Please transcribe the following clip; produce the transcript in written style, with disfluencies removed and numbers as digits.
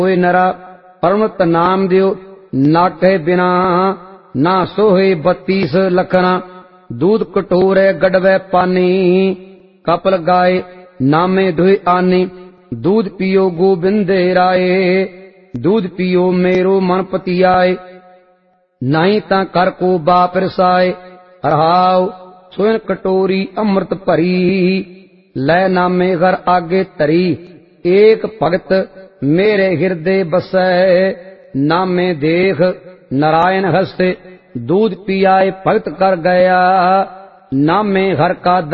कोई नरा परमत नाम दियो ना कहे बिना ना सोहे 32 लखना दूध कटोरे गड़वे पानी कपल गाए नामे दुहि आनी दूध पियो गोबिंदे राय दूध पियो मेरो मन पतियाए नहीं ता कर को बाप रसाए रहाओ सोन कटोरी अमृत भरी लै नामे घर आगे तरी एक भगत मेरे हृदय बसै नामे देख नारायण हस्ते दूध पियाए भगत कर गया नामे हर का